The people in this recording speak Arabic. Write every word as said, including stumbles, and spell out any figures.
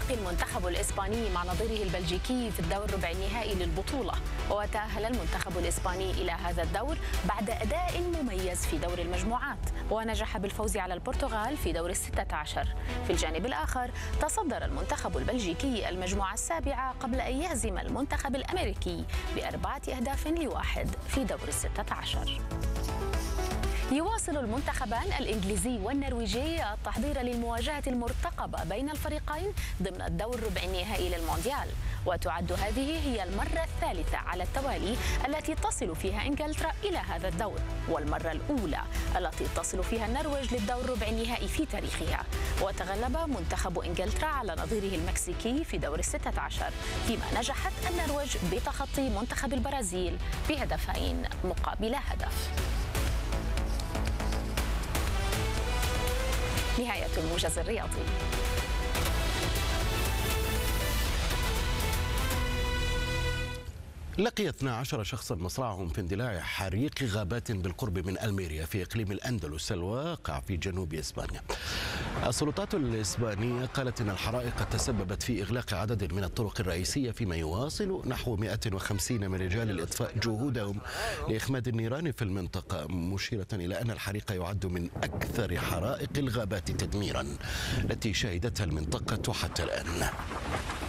يلتقي المنتخب الإسباني مع نظيره البلجيكي في الدور ربع النهائي للبطولة. وتأهل المنتخب الإسباني إلى هذا الدور بعد أداء مميز في دور المجموعات، ونجح بالفوز على البرتغال في دور الستة عشر. في الجانب الآخر تصدر المنتخب البلجيكي المجموعة السابعة قبل أن يهزم المنتخب الأمريكي بأربعة أهداف لواحد في دور الستة عشر. يواصل المنتخبان الإنجليزي والنرويجي التحضير للمواجهة المرتقبة بين الفريقين ضمن الدور ربع النهائي للمونديال، وتعد هذه هي المرة الثالثة على التوالي التي تصل فيها إنجلترا إلى هذا الدور، والمرة الأولى التي تصل فيها النرويج للدور ربع النهائي في تاريخها. وتغلب منتخب إنجلترا على نظيره المكسيكي في دور الستة عشر، فيما نجحت النرويج بتخطي منتخب البرازيل بهدفين مقابل هدف. نهاية الموجز الرياضي. لقي اثنا عشر شخصا مصرعهم في اندلاع حريق غابات بالقرب من ألميريا في إقليم الأندلس الواقع في جنوب إسبانيا. السلطات الإسبانية قالت إن الحرائق تسببت في إغلاق عدد من الطرق الرئيسية، فيما يواصل نحو مئة وخمسين من رجال الإطفاء جهودهم لإخماد النيران في المنطقة، مشيرة إلى أن الحريق يعد من أكثر حرائق الغابات تدميرا التي شهدتها المنطقة حتى الآن.